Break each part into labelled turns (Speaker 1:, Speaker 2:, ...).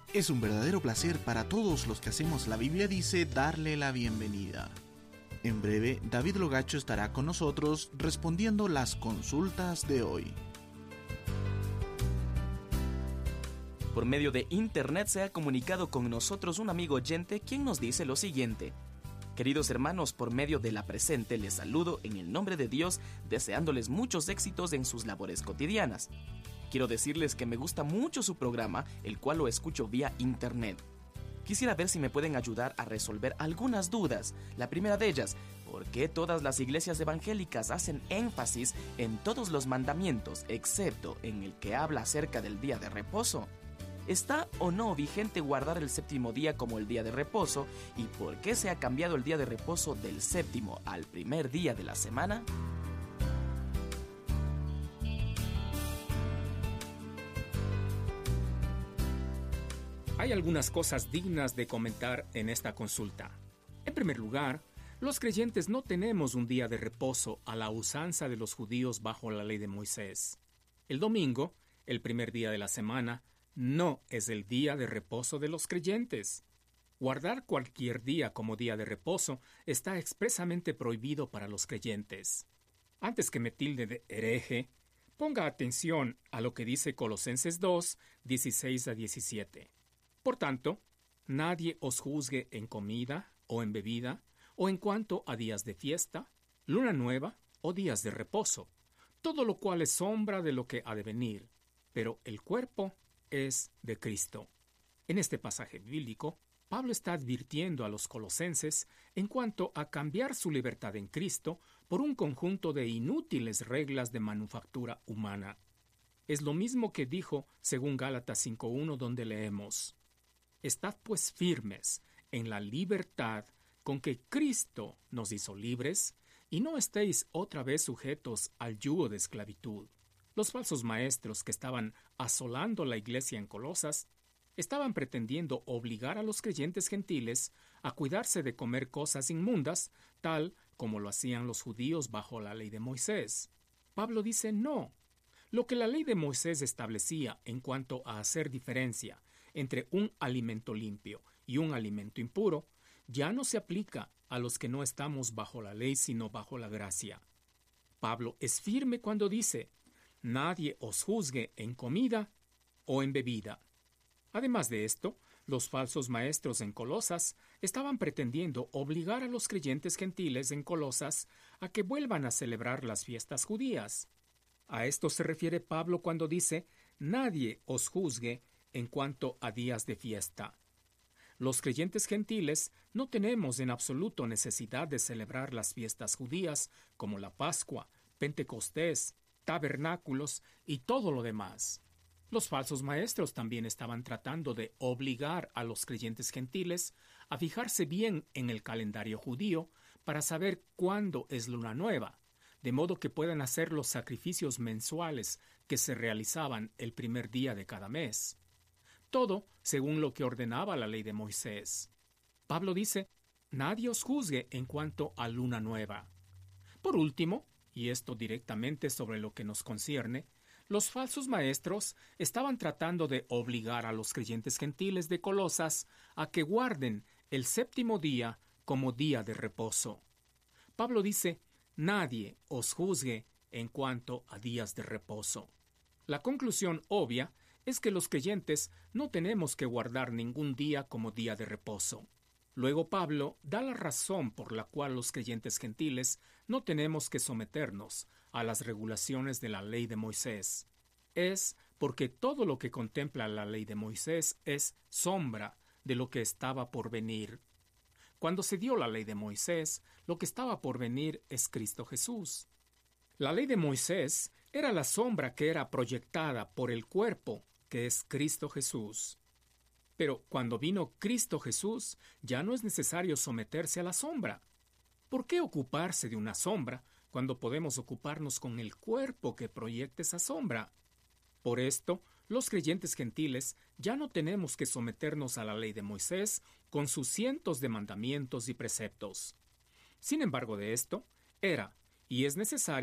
Speaker 1: Es un verdadero placer para todos los que hacemos La Biblia Dice darle la bienvenida. En breve, David Logacho estará con nosotros respondiendo las consultas de hoy.
Speaker 2: Por medio de internet se ha comunicado con nosotros un amigo oyente quien nos dice lo siguiente: queridos hermanos, por medio de la presente les saludo en el nombre de Dios, deseándoles muchos éxitos en sus labores cotidianas. Quiero decirles que me gusta mucho su programa, el cual lo escucho vía internet. Quisiera ver si me pueden ayudar a resolver algunas dudas. La primera de ellas: ¿por qué todas las iglesias evangélicas hacen énfasis en todos los mandamientos, excepto en el que habla acerca del día de reposo? ¿Está o no vigente guardar el séptimo día como el día de reposo? ¿Y por qué se ha cambiado el día de reposo del séptimo al primer día de la semana?
Speaker 3: Hay algunas cosas dignas de comentar en esta consulta. En primer lugar, los creyentes no tenemos un día de reposo a la usanza de los judíos bajo la ley de Moisés. El domingo, el primer día de la semana, no es el día de reposo de los creyentes. Guardar cualquier día como día de reposo está expresamente prohibido para los creyentes. Antes que me tilde de hereje, ponga atención a lo que dice Colosenses 2, 16 a 17. Por tanto, nadie os juzgue en comida o en bebida, o en cuanto a días de fiesta, luna nueva o días de reposo, todo lo cual es sombra de lo que ha de venir, pero el cuerpo es de Cristo. En este pasaje bíblico, Pablo está advirtiendo a los colosenses en cuanto a cambiar su libertad en Cristo por un conjunto de inútiles reglas de manufactura humana. Es lo mismo que dijo según Gálatas 5:1, donde leemos: Estad pues firmes en la libertad con que Cristo nos hizo libres, y no estéis otra vez sujetos al yugo de esclavitud. Los falsos maestros que estaban asolando la iglesia en Colosas estaban pretendiendo obligar a los creyentes gentiles a cuidarse de comer cosas inmundas, tal como lo hacían los judíos bajo la ley de Moisés. Pablo dice no. Lo que la ley de Moisés establecía en cuanto a hacer diferencia entre un alimento limpio y un alimento impuro, ya no se aplica a los que no estamos bajo la ley sino bajo la gracia. Pablo es firme cuando dice: nadie os juzgue en comida o en bebida. Además de esto, los falsos maestros en Colosas estaban pretendiendo obligar a los creyentes gentiles en Colosas a que vuelvan a celebrar las fiestas judías. A esto se refiere Pablo cuando dice: nadie os juzgue en cuanto a días de fiesta. Los creyentes gentiles no tenemos en absoluto necesidad de celebrar las fiestas judías como la Pascua, Pentecostés, tabernáculos y todo lo demás. Los falsos maestros también estaban tratando de obligar a los creyentes gentiles a fijarse bien en el calendario judío para saber cuándo es luna nueva, de modo que puedan hacer los sacrificios mensuales que se realizaban el primer día de cada mes. Todo según lo que ordenaba la ley de Moisés. Pablo dice: nadie os juzgue en cuanto a luna nueva. Por último, y esto directamente sobre lo que nos concierne, los falsos maestros estaban tratando de obligar a los creyentes gentiles de Colosas a que guarden el séptimo día como día de reposo. Pablo dice: nadie os juzgue en cuanto a días de reposo. La conclusión obvia es que los creyentes no tenemos que guardar ningún día como día de reposo. Luego Pablo da la razón por la cual los creyentes gentiles no tenemos que someternos a las regulaciones de la ley de Moisés. Es porque todo lo que contempla la ley de Moisés es sombra de lo que estaba por venir. Cuando se dio la ley de Moisés, lo que estaba por venir es Cristo Jesús. La ley de Moisés era la sombra que era proyectada por el cuerpo, que es Cristo Jesús. Pero cuando vino Cristo Jesús, ya no es necesario someterse a la sombra. ¿Por qué ocuparse de una sombra cuando podemos ocuparnos con el cuerpo que proyecta esa sombra? Por esto, los creyentes gentiles ya no tenemos que someternos a la ley de Moisés con sus cientos de mandamientos y preceptos. Sin embargo de esto, era y es necesario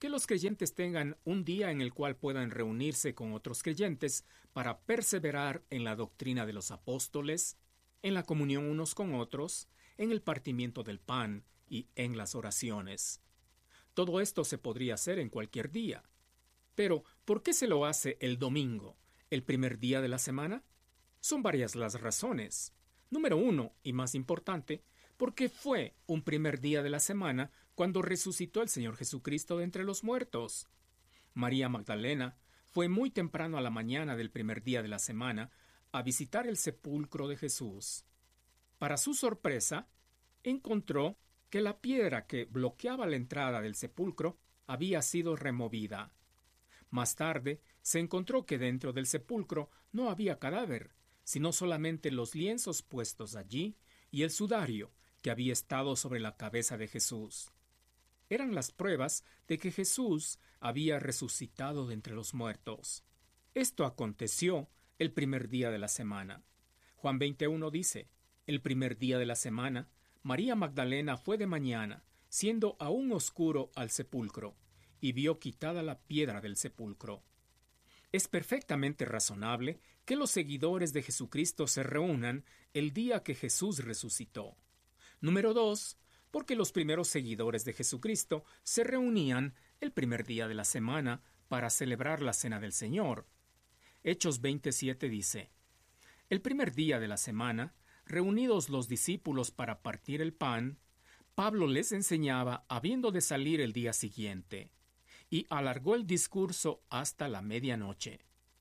Speaker 3: que los creyentes tengan un día en el cual puedan reunirse con otros creyentes para perseverar en la doctrina de los apóstoles, en la comunión unos con otros, en el partimiento del pan y en las oraciones. Todo esto se podría hacer en cualquier día. Pero, ¿por qué se lo hace el domingo, el primer día de la semana? Son varias las razones. Número 1, y más importante, porque fue un primer día de la semana cuando resucitó el Señor Jesucristo de entre los muertos. María Magdalena fue muy temprano a la mañana del primer día de la semana a visitar el sepulcro de Jesús. Para su sorpresa, encontró que la piedra que bloqueaba la entrada del sepulcro había sido removida. Más tarde, se encontró que dentro del sepulcro no había cadáver, sino solamente los lienzos puestos allí y el sudario que había estado sobre la cabeza de Jesús. Eran las pruebas de que Jesús había resucitado de entre los muertos. Esto aconteció el primer día de la semana. Juan 21 dice: el primer día de la semana, María Magdalena fue de mañana, siendo aún oscuro, al sepulcro, y vio quitada la piedra del sepulcro. Es perfectamente razonable que los seguidores de Jesucristo se reúnan el día que Jesús resucitó. Número 2, porque los primeros seguidores de Jesucristo se reunían el primer día de la semana para celebrar la Cena del Señor. Hechos 27 dice: el primer día de la semana, reunidos los discípulos para partir el pan, Pablo les enseñaba habiendo de salir el día siguiente, y alargó el discurso hasta la medianoche.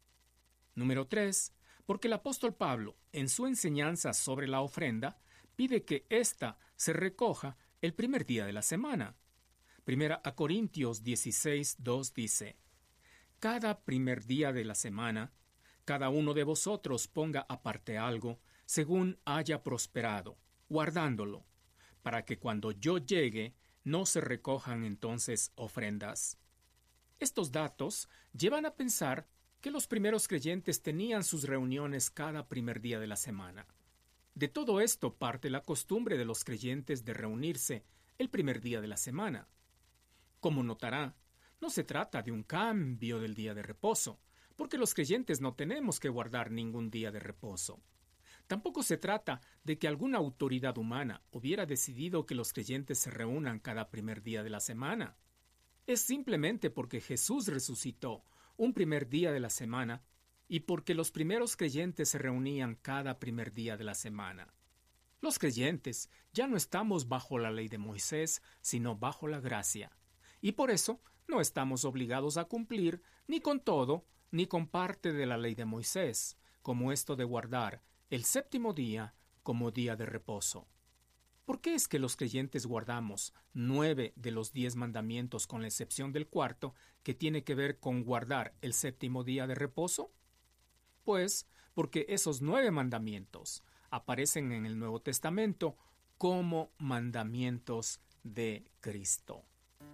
Speaker 3: Número 3, porque el apóstol Pablo, en su enseñanza sobre la ofrenda, pide que ésta se recoja el primer día de la semana. Primera a Corintios 16:2 dice: cada primer día de la semana, cada uno de vosotros ponga aparte algo, según haya prosperado, guardándolo, para que cuando yo llegue no se recojan entonces ofrendas. Estos datos llevan a pensar que los primeros creyentes tenían sus reuniones cada primer día de la semana. De todo esto parte la costumbre de los creyentes de reunirse el primer día de la semana. Como notará, no se trata de un cambio del día de reposo, porque los creyentes no tenemos que guardar ningún día de reposo. Tampoco se trata de que alguna autoridad humana hubiera decidido que los creyentes se reúnan cada primer día de la semana. Es simplemente porque Jesús resucitó un primer día de la semana y porque los primeros creyentes se reunían cada primer día de la semana. Los creyentes ya no estamos bajo la ley de Moisés, sino bajo la gracia. Y por eso no estamos obligados a cumplir ni con todo, ni con parte de la ley de Moisés, como esto de guardar el séptimo día como día de reposo. ¿Por qué es que los creyentes guardamos 9 de los 10 mandamientos con la excepción del cuarto, que tiene que ver con guardar el séptimo día de reposo? Pues porque esos 9 mandamientos aparecen en el Nuevo Testamento como mandamientos de Cristo.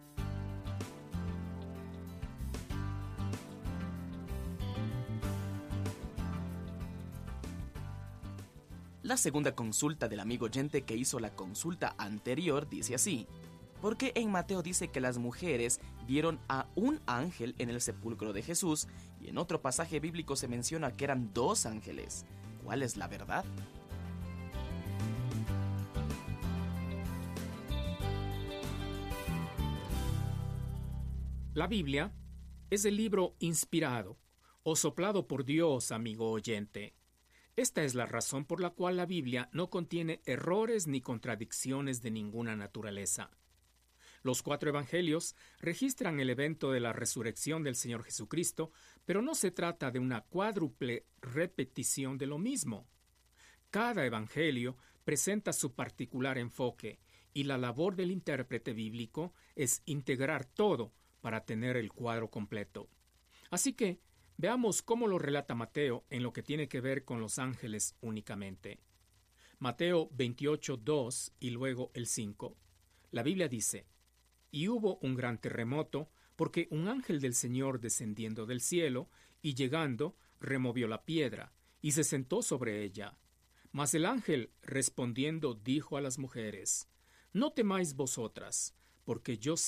Speaker 2: La segunda consulta del amigo oyente que hizo la consulta anterior dice así: ¿por qué en Mateo dice que las mujeres vieron a un ángel en el sepulcro de Jesús y en otro pasaje bíblico se menciona que eran 2 ángeles? ¿Cuál es la verdad?
Speaker 3: La Biblia es el libro inspirado o soplado por Dios, amigo oyente. Esta es la razón por la cual la Biblia no contiene errores ni contradicciones de ninguna naturaleza. Los 4 evangelios registran el evento de la resurrección del Señor Jesucristo, pero no se trata de una cuádruple repetición de lo mismo. Cada evangelio presenta su particular enfoque, y la labor del intérprete bíblico es integrar todo para tener el cuadro completo. Así que, veamos cómo lo relata Mateo en lo que tiene que ver con los ángeles únicamente. Mateo 28:2 y luego el 5. La Biblia dice: y hubo un gran terremoto, porque un ángel del Señor descendiendo del cielo, y llegando, removió la piedra, y se sentó sobre ella. Mas el ángel, respondiendo, dijo a las mujeres: no temáis vosotras, porque yo sé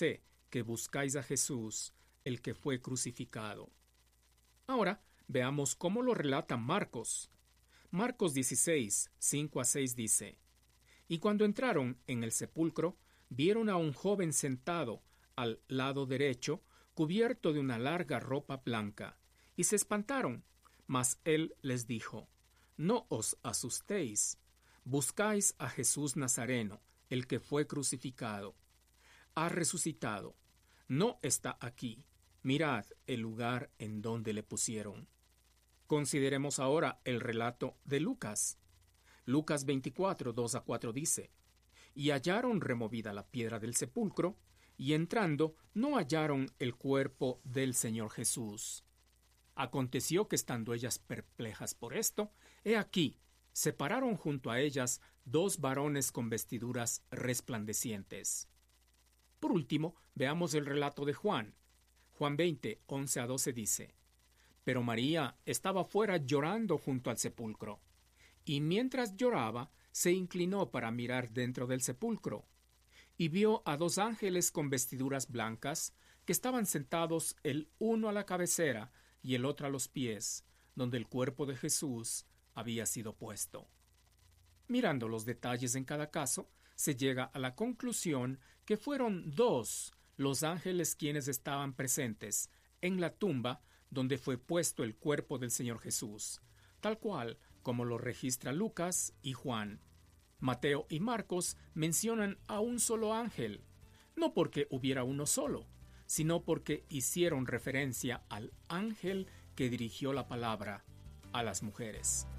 Speaker 3: que buscáis a Jesús, el que fue crucificado. Ahora veamos cómo lo relata Marcos. Marcos 16, 5 a 6 dice: Y cuando entraron en el sepulcro, vieron a un joven sentado al lado derecho, cubierto de una larga ropa blanca, y se espantaron. Mas él les dijo: No os asustéis, buscáis a Jesús Nazareno, el que fue crucificado. Ha resucitado, no está aquí. Mirad el lugar en donde le pusieron. Consideremos ahora el relato de Lucas. Lucas 24, 2 a 4 dice: Y hallaron removida la piedra del sepulcro, y entrando no hallaron el cuerpo del Señor Jesús. Aconteció que estando ellas perplejas por esto, he aquí, se pararon junto a ellas 2 varones con vestiduras resplandecientes. Por último, veamos el relato de Juan. Juan 20, 11 a 12 dice: Pero María estaba fuera llorando junto al sepulcro, y mientras lloraba, se inclinó para mirar dentro del sepulcro, y vio a 2 ángeles con vestiduras blancas, que estaban sentados el uno a la cabecera y el otro a los pies, donde el cuerpo de Jesús había sido puesto. Mirando los detalles en cada caso, se llega a la conclusión que fueron 2 los ángeles quienes estaban presentes en la tumba donde fue puesto el cuerpo del Señor Jesús, tal cual como lo registra Lucas y Juan. Mateo y Marcos mencionan a un solo ángel, no porque hubiera uno solo, sino porque hicieron referencia al ángel que dirigió la palabra a las mujeres.